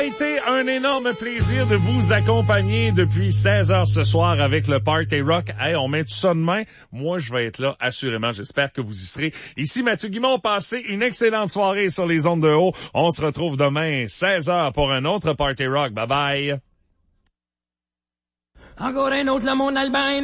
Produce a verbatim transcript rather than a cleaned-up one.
Ça a été un énorme plaisir de vous accompagner depuis seize heures ce soir avec le Party Rock. Hey, on met tout ça demain. Moi, je vais être là, assurément. J'espère que vous y serez. Ici Mathieu Guimond, passez une excellente soirée sur les ondes de haut. On se retrouve demain, seize heures, pour un autre Party Rock. Bye bye. Encore un autre, le monde Albin.